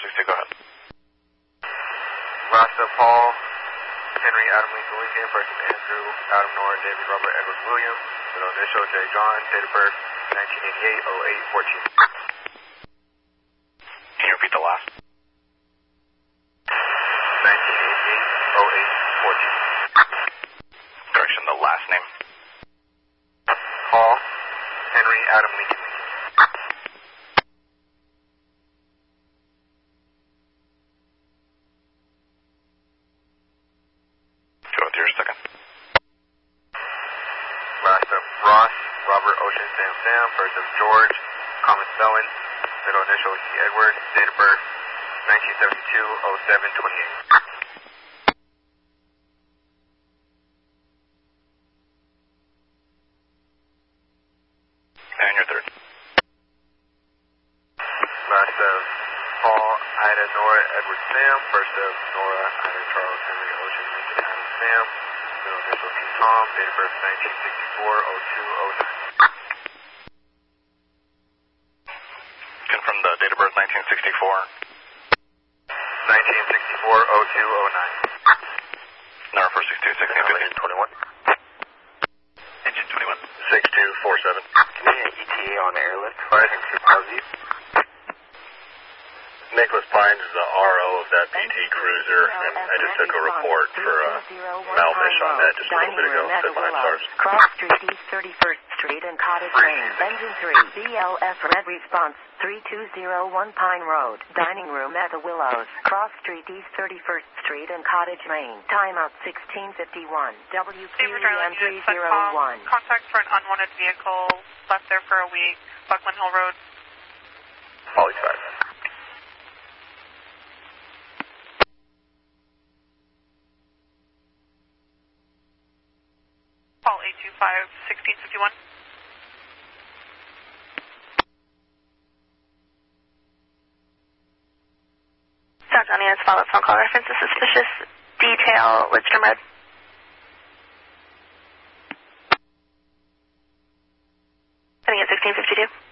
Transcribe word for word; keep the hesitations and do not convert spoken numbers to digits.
sixty, go ahead. Rasta Paul, Henry Adam Lincoln Lincoln, person Andrew Adam Nora David Robert Edward William, middle initial J John, date of birth nineteen eighty-eight oh eight fourteen. Can you repeat the last? nineteen eighty-eight oh eight fourteen. Correction, the last name. Paul Henry Adam Lincoln Lincoln. Go with your second. Last of Ross Robert Ocean Sam Sam, first of George, common spelling, middle initial E Edward, date of birth nineteen seventy-two oh seven twenty-eight. And your third. Last of Paul Ida Nora Edward Sam, first of Nora Ida Charles Henry Ocean Lincoln Adam Sam, middle initial T Tom, date of birth nineteen sixty-four oh two oh nine. Confirm the date of birth nineteen sixty-four. nineteen sixty-four oh two oh nine. Number four six two six eight fifty. Engine twenty-one. Engine twenty-one. six two four seven. Give me an E T A on airlift. Rising to positive. Nicholas Pines is the R O of that P T Cruiser, and I just took a report for uh, malfish on that just a little bit ago. Said line stars. Cross Street, East thirty-first Street and Cottage Lane. Engine three, B L F red response, three two zero one Pine Road. Dining room at the Willows. Cross Street, East thirty-first Street and Cottage Lane. Timeout sixteen fifty-one. W Q E M three zero one. Contact for an unwanted vehicle left there for a week. Buckland Hill Road. Poly five. Call eight two five, one six five one. South Johnny has followed phone call reference to suspicious detail, Lidstrom Red. Sending at sixteen fifty-two.